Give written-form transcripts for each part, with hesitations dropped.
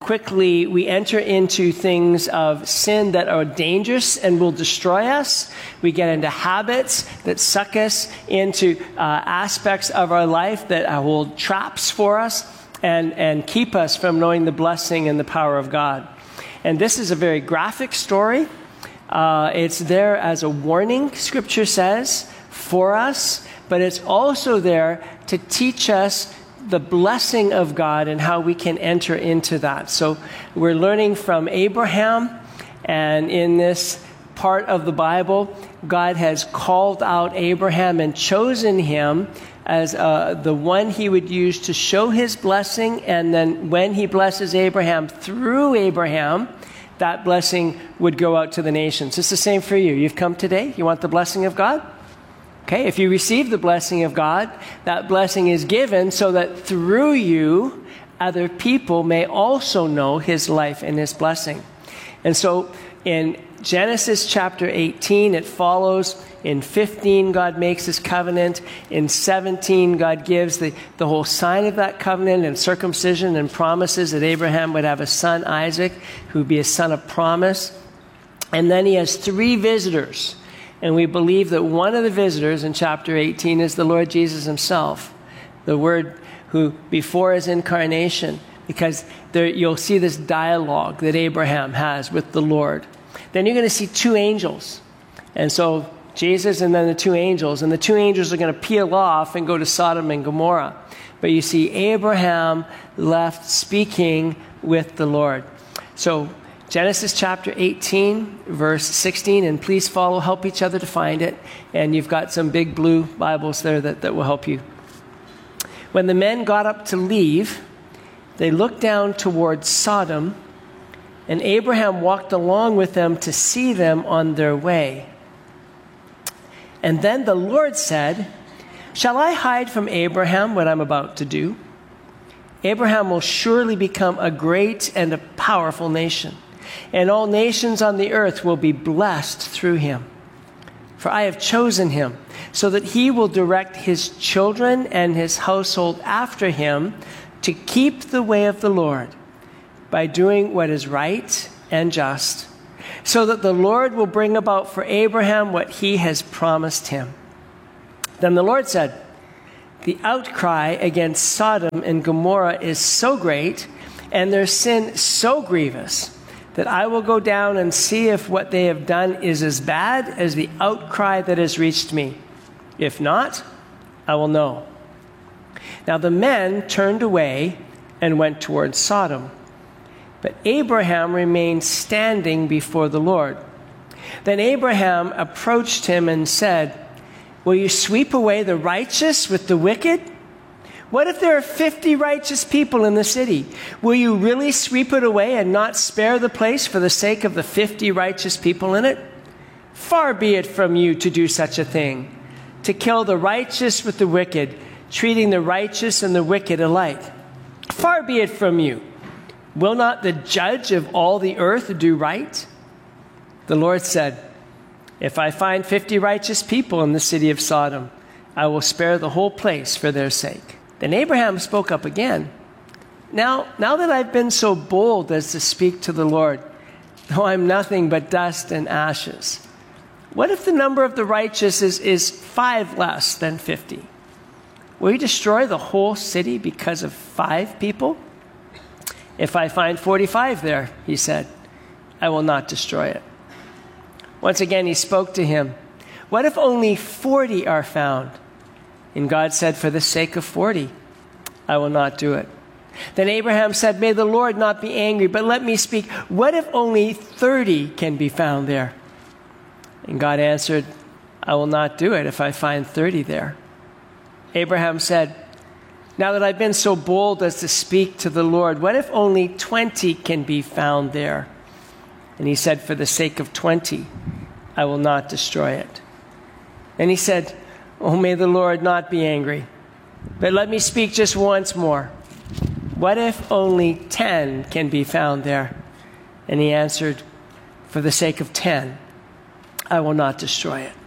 quickly we enter into things of sin that are dangerous and will destroy us. We get into habits that suck us into aspects of our life that hold traps for us and keep us from knowing the blessing and the power of God. And this is a very graphic story. It's there as a warning, Scripture says, for us, but it's also there to teach us the blessing of God and how we can enter into that. So we're learning from Abraham, and in this part of the Bible, God has called out Abraham and chosen him as the one he would use to show his blessing, and then when he blesses Abraham through Abraham, that blessing would go out to the nations. It's the same for you. You've come today, you want the blessing of God? Okay, if you receive the blessing of God, that blessing is given so that through you, other people may also know his life and his blessing. And so in Genesis chapter 18, it follows. In 15, God makes his covenant. In 17, God gives the whole sign of that covenant and circumcision and promises that Abraham would have a son, Isaac, who would be a son of promise. And then he has 3 visitors. And we believe that one of the visitors in chapter 18 is the Lord Jesus himself, the Word who before his incarnation, because there you'll see this dialogue that Abraham has with the Lord. Then you're going to see 2 angels. And so Jesus and then the 2 angels. And the 2 angels are going to peel off and go to Sodom and Gomorrah. But you see Abraham left speaking with the Lord. So Genesis chapter 18, verse 16, and please help each other to find it. And you've got some big blue Bibles there that will help you. When the men got up to leave, they looked down towards Sodom, and Abraham walked along with them to see them on their way. And then the Lord said, "Shall I hide from Abraham what I'm about to do? Abraham will surely become a great and a powerful nation, and all nations on the earth will be blessed through him. For I have chosen him, so that he will direct his children and his household after him to keep the way of the Lord by doing what is right and just, so that the Lord will bring about for Abraham what he has promised him." Then the Lord said, "The outcry against Sodom and Gomorrah is so great, and their sin so grievous, that I will go down and see if what they have done is as bad as the outcry that has reached me. If not, I will know." Now the men turned away and went towards Sodom, but Abraham remained standing before the Lord. Then Abraham approached him and said, "Will you sweep away the righteous with the wicked? What if there are 50 righteous people in the city? Will you really sweep it away and not spare the place for the sake of the 50 righteous people in it? Far be it from you to do such a thing, to kill the righteous with the wicked, treating the righteous and the wicked alike. Far be it from you. Will not the judge of all the earth do right?" The Lord said, "If I find 50 righteous people in the city of Sodom, I will spare the whole place for their sake." Then Abraham spoke up again. Now that I've been so bold as to speak to the Lord, though I'm nothing but dust and ashes, what if the number of the righteous is 5 less than 50? Will you destroy the whole city because of 5 people? If I find 45 there, he said, I will not destroy it. Once again he spoke to him. What if only 40 are found? And God said, for the sake of 40, I will not do it. Then Abraham said, may the Lord not be angry, but let me speak. What if only 30 can be found there? And God answered, I will not do it if I find 30 there. Abraham said, now that I've been so bold as to speak to the Lord, what if only 20 can be found there? And he said, for the sake of 20, I will not destroy it. And he said, oh, may the Lord not be angry, but let me speak just once more. What if only 10 can be found there? And he answered, for the sake of 10, I will not destroy it.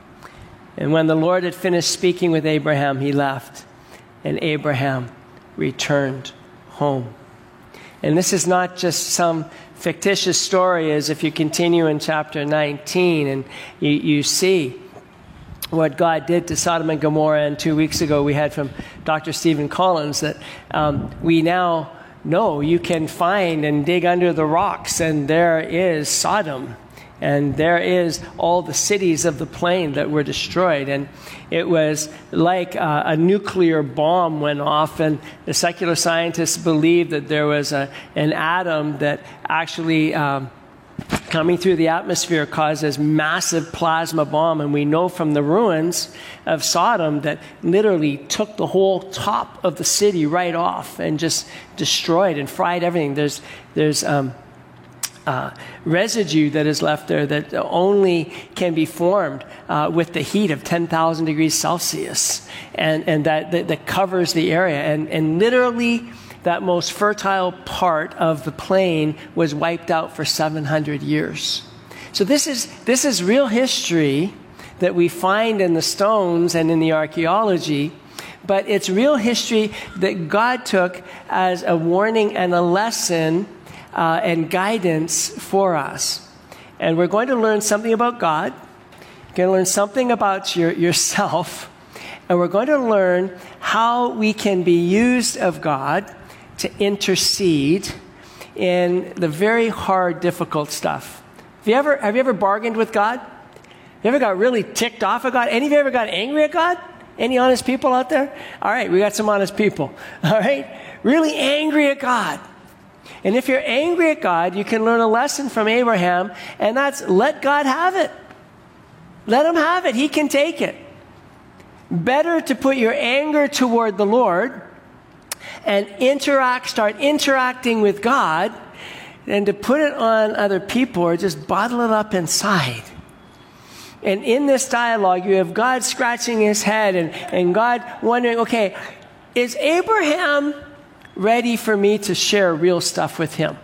And when the Lord had finished speaking with Abraham, he left, and Abraham returned home. And this is not just some fictitious story, as if you continue in chapter 19 and you see what God did to Sodom and Gomorrah. And 2 weeks ago we had from Dr. Stephen Collins that we now know you can find and dig under the rocks, and there is Sodom. And there is all the cities of the plain that were destroyed. And it was like a nuclear bomb went off, and the secular scientists believe that there was an atom that actually coming through the atmosphere caused this massive plasma bomb. And we know from the ruins of Sodom that literally took the whole top of the city right off and just destroyed and fried everything. There's residue that is left there that only can be formed with the heat of 10,000 degrees Celsius, and that covers the area. And literally, that most fertile part of the plain was wiped out for 700 years. So this is real history that we find in the stones and in the archaeology, but it's real history that God took as a warning and a lesson and guidance for us. And we're going to learn something about God. We're going to learn something about yourself. And we're going to learn how we can be used of God to intercede in the very hard, difficult stuff. Have you ever bargained with God? You ever got really ticked off at God? Any of you ever got angry at God? Any honest people out there? All right, we got some honest people. All right? Really angry at God. And if you're angry at God, you can learn a lesson from Abraham, and that's let God have it. Let him have it. He can take it. Better to put your anger toward the Lord and start interacting with God than to put it on other people or just bottle it up inside. And in this dialogue, you have God scratching his head and God wondering, okay, is Abraham ready for me to share real stuff with him?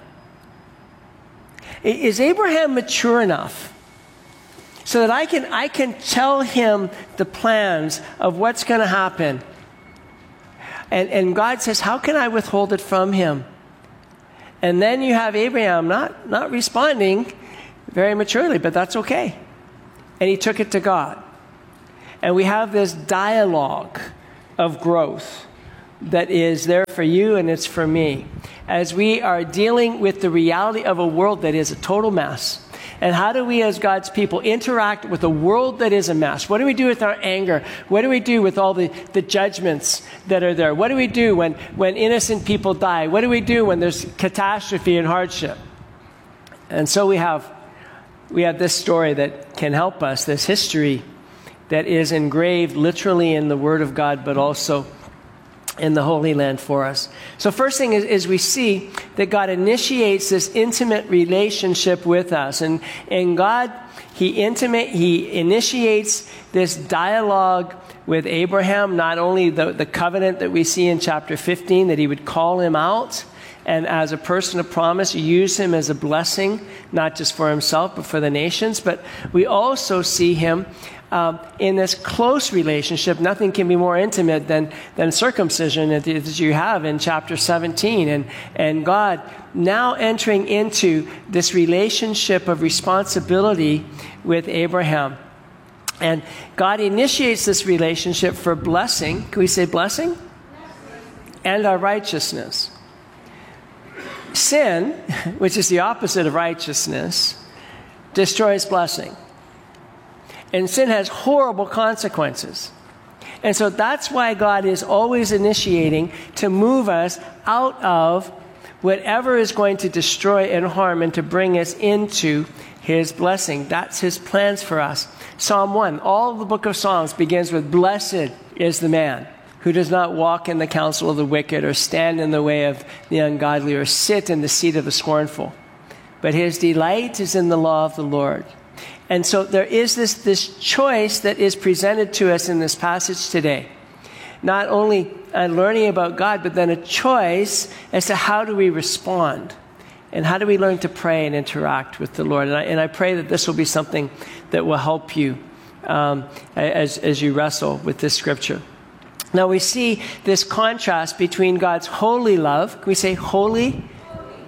Is Abraham mature enough so that I can tell him the plans of what's going to happen? And God says, how can I withhold it from him? And then you have Abraham not responding very maturely, but that's okay. And he took it to God. And we have this dialogue of growth that is there for you and it's for me, as we are dealing with the reality of a world that is a total mess. And how do we as God's people interact with a world that is a mess? What do we do with our anger? What do we do with all the judgments that are there? What do we do when innocent people die? What do we do when there's catastrophe and hardship? And so we have this story that can help us, this history that is engraved literally in the Word of God, but also in the Holy Land for us. So first thing is we see that God initiates this intimate relationship with us. And God, He initiates this dialogue with Abraham, not only the covenant that we see in chapter 15, that He would call him out, and as a person of promise, use him as a blessing, not just for himself, but for the nations. But we also see him in this close relationship. Nothing can be more intimate than circumcision that you have in chapter 17. And God now entering into this relationship of responsibility with Abraham. And God initiates this relationship for blessing. Can we say blessing? And our righteousness. Sin, which is the opposite of righteousness, destroys blessing. And sin has horrible consequences. And so that's why God is always initiating to move us out of whatever is going to destroy and harm and to bring us into His blessing. That's His plans for us. Psalm 1, all the book of Psalms begins with, "Blessed is the man who does not walk in the counsel of the wicked or stand in the way of the ungodly or sit in the seat of the scornful. But his delight is in the law of the Lord." And so there is this choice that is presented to us in this passage today. Not only learning about God, but then a choice as to how do we respond and how do we learn to pray and interact with the Lord. And I pray that this will be something that will help you as you wrestle with this scripture. Now we see this contrast between God's holy love. Can we say holy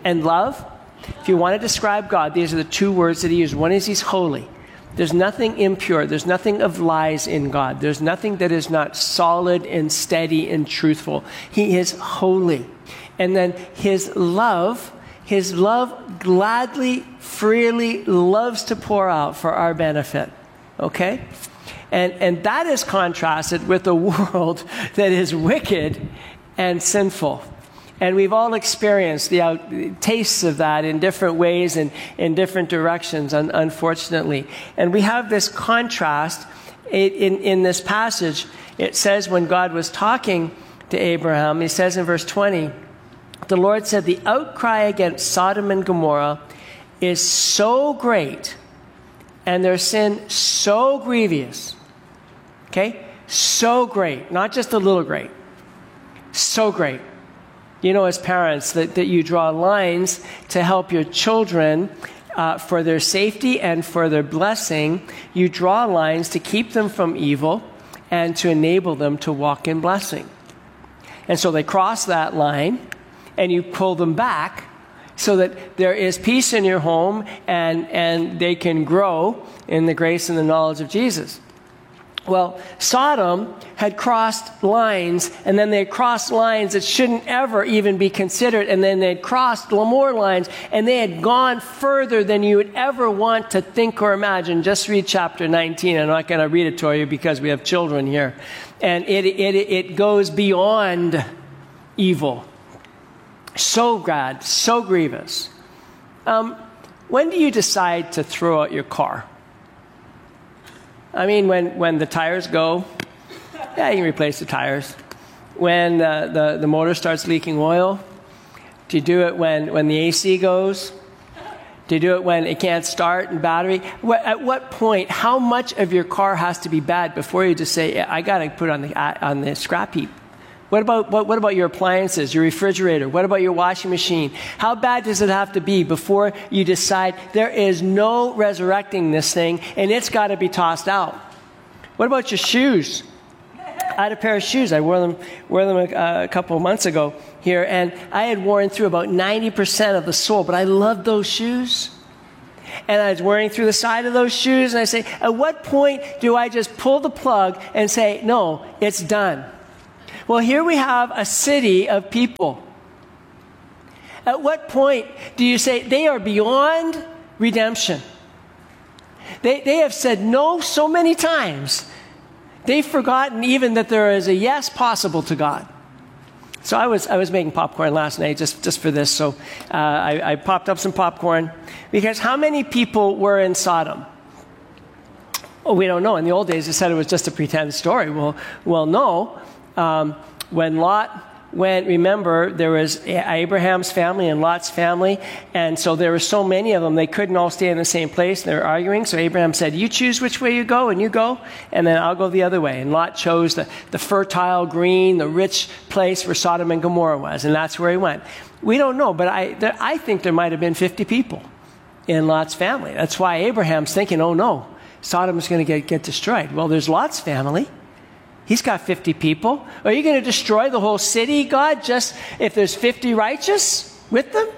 and love. If you want to describe God, these are the two words that he used. One is he's holy. There's nothing impure. There's nothing of lies in God. There's nothing that is not solid and steady and truthful. He is holy. And then his love gladly, freely loves to pour out for our benefit. Okay? And that is contrasted with a world that is wicked and sinful. And we've all experienced the tastes of that in different ways and in different directions, unfortunately. And we have this contrast in this passage. It says when God was talking to Abraham, he says in verse 20, the Lord said, the outcry against Sodom and Gomorrah is so great and their sin so grievous. Okay? So great. Not just a little great. So great. You know, as parents, that you draw lines to help your children for their safety and for their blessing. You draw lines to keep them from evil and to enable them to walk in blessing. And so they cross that line, and you pull them back so that there is peace in your home and they can grow in the grace and the knowledge of Jesus. Well, Sodom had crossed lines, and then they had crossed lines that shouldn't ever even be considered, and then they had crossed more lines, and they had gone further than you would ever want to think or imagine. Just read chapter 19. I'm not going to read it to you because we have children here. And it goes beyond evil. So bad, so grievous. When do you decide to throw out your car? I mean, when the tires go, yeah, you can replace the tires. When the motor starts leaking oil, do you do it when the AC goes? Do you do it when it can't start and battery? At what point, how much of your car has to be bad before you just say, I got to put it on the scrap heap? What about your appliances, your refrigerator? What about your washing machine? How bad does it have to be before you decide there is no resurrecting this thing and it's got to be tossed out? What about your shoes? I had a pair of shoes. I wore them a couple of months ago here, and I had worn through about 90% of the sole, but I loved those shoes. And I was wearing through the side of those shoes, and I say, at what point do I just pull the plug and say, no, it's done? Well, here we have a city of people. At what point do you say they are beyond redemption? They have said no so many times. They've forgotten even that there is a yes possible to God. So I was making popcorn last night just for this. So I popped up some popcorn. Because how many people were in Sodom? Oh, we don't know. In the old days, they said it was just a pretend story. Well, no. When Lot went, remember, there was Abraham's family and Lot's family, and so there were so many of them, they couldn't all stay in the same place. They were arguing, so Abraham said, you choose which way you go, and then I'll go the other way. And Lot chose the fertile, green, the rich place where Sodom and Gomorrah was, and that's where he went. We don't know, but I think there might have been 50 people in Lot's family. That's why Abraham's thinking, oh no, Sodom's going to get destroyed. Well, there's Lot's family. He's got 50 people. Are you going to destroy the whole city, God, just if there's 50 righteous with them?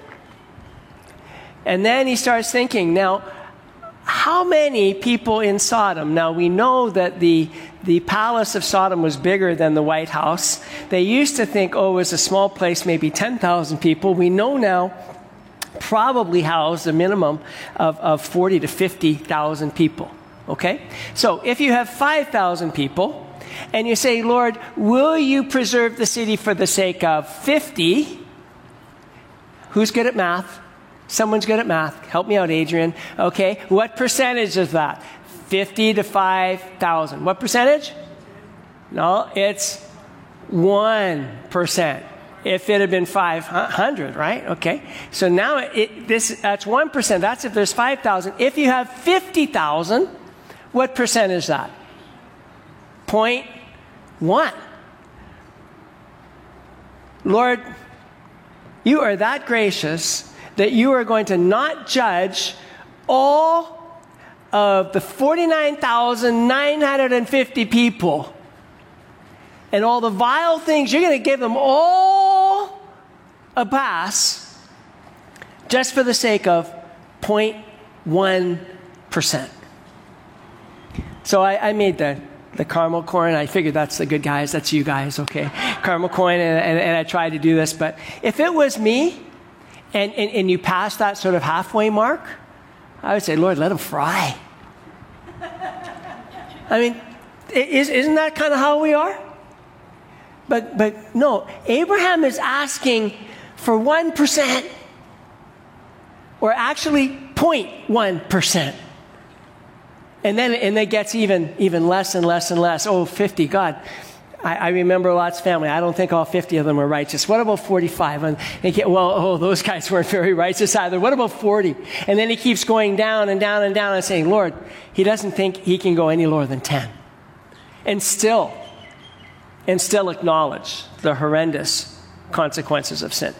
And then he starts thinking, now, how many people in Sodom? Now, we know that the palace of Sodom was bigger than the White House. They used to think, it was a small place, maybe 10,000 people. We know now probably housed a minimum of 40 to 50,000 people. Okay? So if you have 5,000 people, and you say, Lord, will you preserve the city for the sake of 50? Who's good at math? Someone's good at math. Help me out, Adrian. Okay, what percentage is that? 50 to 5,000. What percentage? No, it's 1%. If it had been 500, right? Okay, so now that's 1%. That's if there's 5,000. If you have 50,000, what percent is that? 0.1. Lord, you are that gracious that you are going to not judge all of the 49,950 people and all the vile things. You're going to give them all a pass just for the sake of 0.1%. So I made the caramel corn. I figured that's the good guys. That's you guys, okay? Caramel corn, and I tried to do this. But if it was me, and you passed that sort of halfway mark, I would say, Lord, let them fry. I mean, isn't that kind of how we are? But no, Abraham is asking for 1%, or actually 0.1%. And then it gets even less and less and less. Oh, 50, God. I remember Lot's family. I don't think all 50 of them were righteous. What about 45? And those guys weren't very righteous either. What about 40? And then he keeps going down and down and down and saying, Lord, he doesn't think he can go any lower than 10. And still acknowledge the horrendous consequences of sin.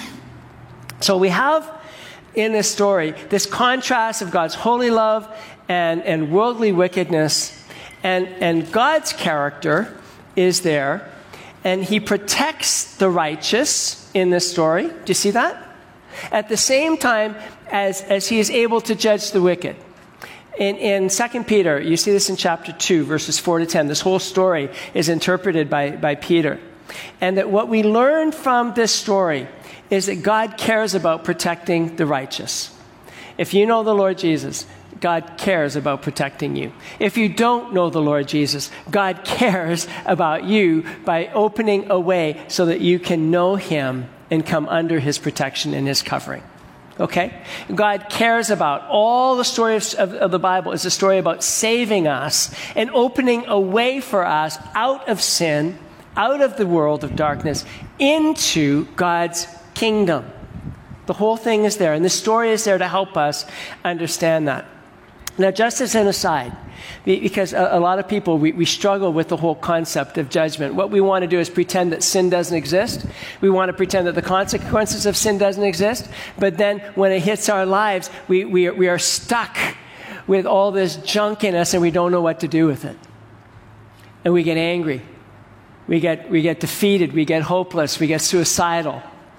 So we have in this story this contrast of God's holy love and worldly wickedness, and God's character is there, and he protects the righteous in this story. Do you see that? At the same time as he is able to judge the wicked. In 2 Peter, you see this in chapter 2, verses 4 to 10. This whole story is interpreted by Peter. And that what we learn from this story is that God cares about protecting the righteous. If you know the Lord Jesus, God cares about protecting you. If you don't know the Lord Jesus, God cares about you by opening a way so that you can know him and come under his protection and his covering. Okay? God cares about all the stories of the Bible is a story about saving us and opening a way for us out of sin, out of the world of darkness, into God's kingdom. The whole thing is there, and this story is there to help us understand that. Now, just as an aside, because a lot of people, we struggle with the whole concept of judgment. What we want to do is pretend that sin doesn't exist. We want to pretend that the consequences of sin doesn't exist. But then when it hits our lives, we are stuck with all this junk in us, and we don't know what to do with it. And we get angry. We get defeated. We get hopeless. We get suicidal.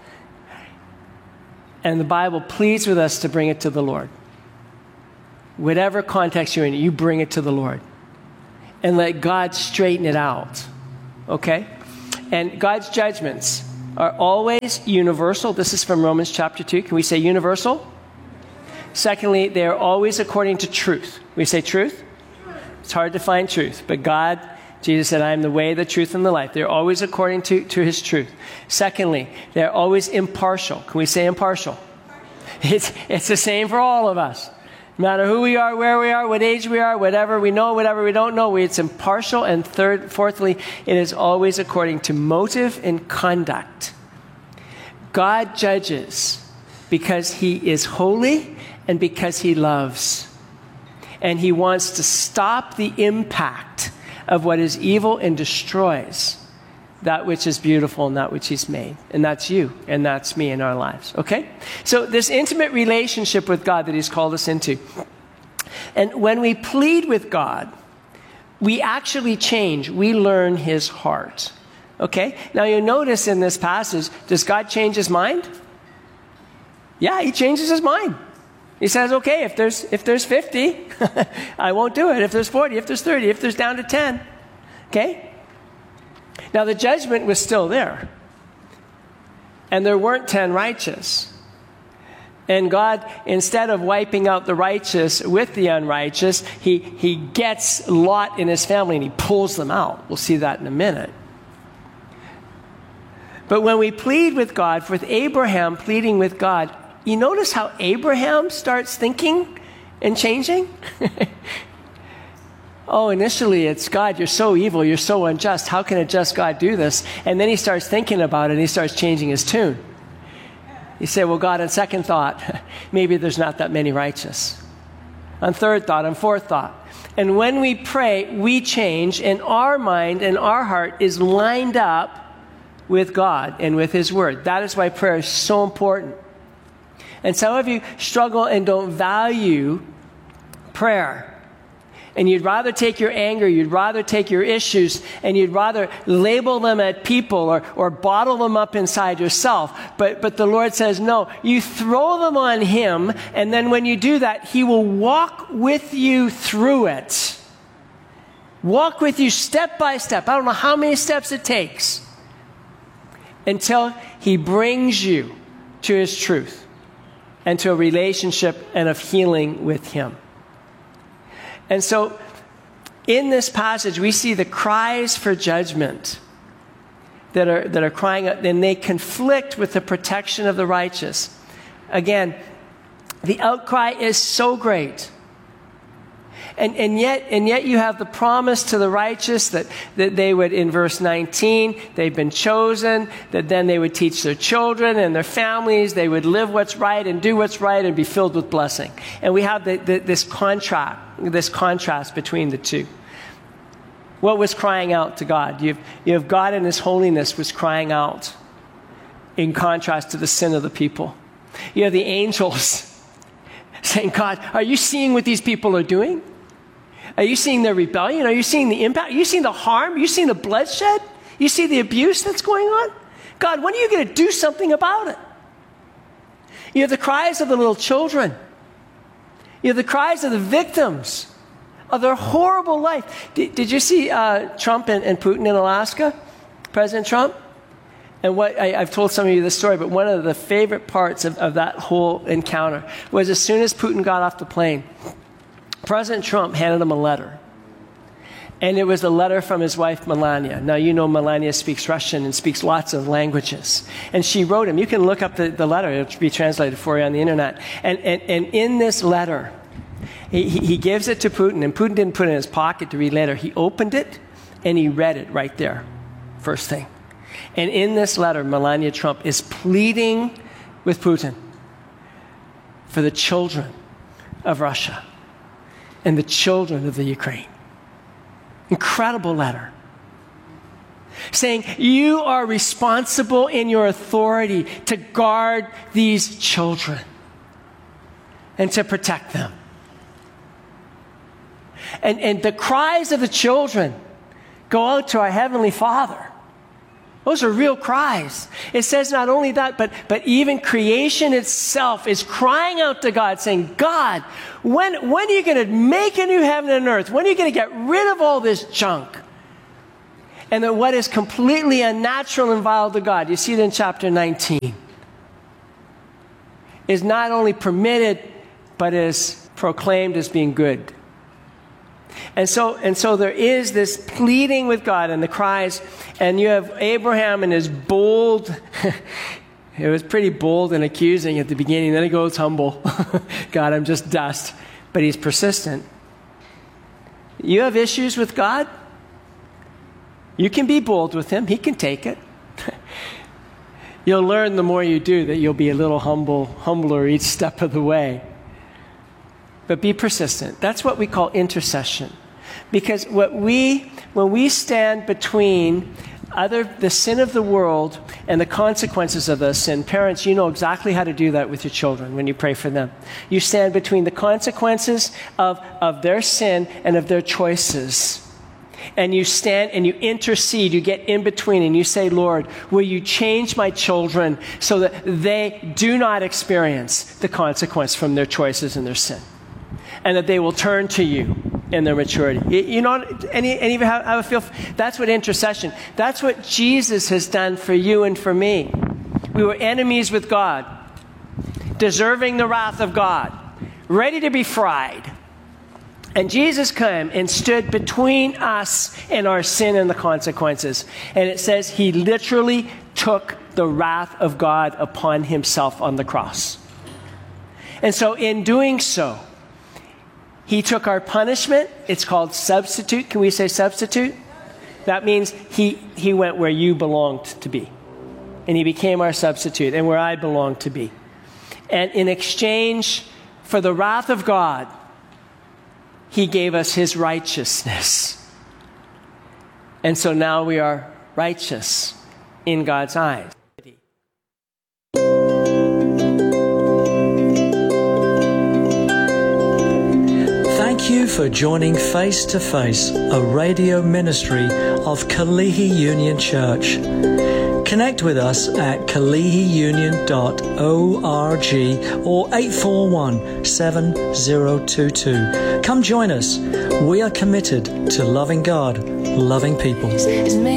And the Bible pleads with us to bring it to the Lord. Whatever context you're in, you bring it to the Lord. And let God straighten it out. Okay? And God's judgments are always universal. This is from Romans chapter 2. Can we say universal? Secondly, they are always according to truth. We say truth? It's hard to find truth. But God, Jesus said, I am the way, the truth, and the life. They're always according to his truth. Secondly, they're always impartial. Can we say impartial? It's the same for all of us. No matter who we are, where we are, what age we are, whatever we know, whatever we don't know, it's impartial. And fourthly, it is always according to motive and conduct. God judges because he is holy and because he loves. And he wants to stop the impact of what is evil and destroys that which is beautiful and that which he's made. And that's you and that's me in our lives. Okay? So this intimate relationship with God that he's called us into. And when we plead with God, we actually change. We learn his heart. Okay? Now you'll notice in this passage, does God change his mind? Yeah, he changes his mind. He says, okay, if there's 50, I won't do it. If there's 40, if there's 30, if there's down to 10. Okay? Now, the judgment was still there. And there weren't 10 righteous. And God, instead of wiping out the righteous with the unrighteous, he gets Lot and his family and he pulls them out. We'll see that in a minute. But when we plead with God, with Abraham pleading with God, you notice how Abraham starts thinking and changing? Oh, initially it's, God, you're so evil, you're so unjust. How can a just God do this? And then he starts thinking about it and he starts changing his tune. You say, well, God, on second thought, maybe there's not that many righteous. On third thought, on fourth thought. And when we pray, we change, and our mind and our heart is lined up with God and with his word. That is why prayer is so important. And some of you struggle and don't value prayer. And you'd rather take your anger, you'd rather take your issues, and you'd rather label them at people or bottle them up inside yourself. But the Lord says, no, you throw them on him, and then when you do that, he will walk with you through it. Walk with you step by step. I don't know how many steps it takes until he brings you to his truth and to a relationship and of healing with him. And so in this passage, we see the cries for judgment that are crying out, and they conflict with the protection of the righteous. Again, the outcry is so great. And yet you have the promise to the righteous that they would, in verse 19, they've been chosen, that then they would teach their children and their families, they would live what's right and do what's right and be filled with blessing. And we have this contrast between the two. What was crying out to God? You have God in his holiness was crying out in contrast to the sin of the people. You have the angels saying, God, are you seeing what these people are doing? Are you seeing their rebellion? Are you seeing the impact? Are you seeing the harm? Are you seeing the bloodshed? You see the abuse that's going on? God, when are you going to do something about it? You have the cries of the little children. You have the cries of the victims of their horrible life. Did you see Trump and Putin in Alaska? President Trump? And I've told some of you this story, but one of the favorite parts of that whole encounter was as soon as Putin got off the plane, President Trump handed him a letter. And it was a letter from his wife, Melania. Now, you know Melania speaks Russian and speaks lots of languages. And she wrote him. You can look up the letter. It'll be translated for you on the internet. And in this letter, he gives it to Putin. And Putin didn't put it in his pocket to read later. He opened it and he read it right there. First thing. And in this letter, Melania Trump is pleading with Putin for the children of Russia and the children of the Ukraine. Incredible letter. Saying, you are responsible in your authority to guard these children and to protect them. And the cries of the children go out to our Heavenly Father. Those are real cries. It says not only that, but even creation itself is crying out to God, saying, God, when are you going to make a new heaven and earth? When are you going to get rid of all this junk? And that what is completely unnatural and vile to God, you see it in chapter 19, is not only permitted, but is proclaimed as being good. And so there is this pleading with God and the cries, and you have Abraham and his bold, it was pretty bold and accusing at the beginning, then he goes humble. God, I'm just dust. But he's persistent. You have issues with God? You can be bold with him. He can take it. You'll learn the more you do that you'll be a little humbler each step of the way. But be persistent. That's what we call intercession. Because when we stand between the sin of the world and the consequences of the sin, parents, you know exactly how to do that with your children when you pray for them. You stand between the consequences of their sin and of their choices. And you stand and you intercede, you get in between and you say, Lord, will you change my children so that they do not experience the consequence from their choices and their sin? And that they will turn to you in their maturity. You know, any of you have a feel? That's what intercession, that's what Jesus has done for you and for me. We were enemies with God, deserving the wrath of God, ready to be fried. And Jesus came and stood between us and our sin and the consequences. And it says he literally took the wrath of God upon himself on the cross. And so in doing so, he took our punishment. It's called substitute. Can we say substitute? That means he went where you belonged to be. And he became our substitute and where I belonged to be. And in exchange for the wrath of God, he gave us his righteousness. And so now we are righteous in God's eyes. Thank you for joining Face to Face, a radio ministry of Kalihi Union Church. Connect with us at kalihiunion.org or 841-7022. Come join us. We are committed to loving God, loving people.